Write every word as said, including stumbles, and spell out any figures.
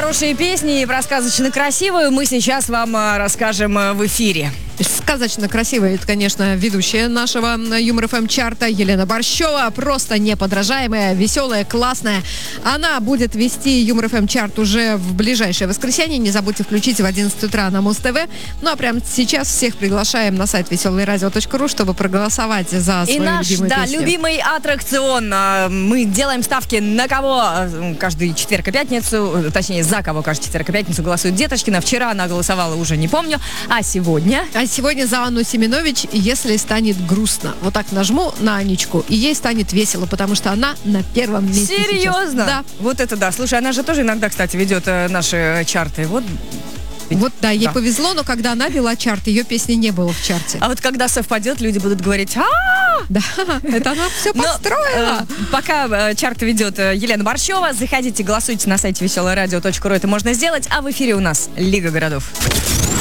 хорошие песни и про сказочно красивую мы сейчас вам расскажем в эфире. Сказочно красивая, это, конечно, ведущая нашего Юмор ФМ чарта Елена Борщева. Просто неподражаемая, веселая, классная. Она будет вести Юмор ФМ чарт уже в ближайшее воскресенье. Не забудьте включить в одиннадцать утра на Муз-ТВ. Ну а прямо сейчас всех приглашаем на сайт веселое радио точка ру, чтобы проголосовать за свою и наш, любимую да, песню. любимый аттракцион. Мы делаем ставки на кого каждый четверг и пятницу, точнее, за кого каждый четверг и пятницу голосует Деточкина. Вчера она голосовала, уже не помню. А сегодня... А сегодня за Анну Семенович, если станет грустно. Вот так нажму на Анечку, и ей станет весело, потому что она на первом месте. Серьезно? Сейчас. Да. Вот это да. Слушай, она же тоже иногда, кстати, ведет э, наши чарты. Вот. Вот да, ей да. повезло, но когда она вела чарт, ее песни не было в чарте. А вот когда совпадет, люди будут говорить: а Да, это она все построила. Пока чарт ведет Елена Борщева, заходите, голосуйте на сайте веселое радио точка ру, это можно сделать. А в эфире у нас Лига городов.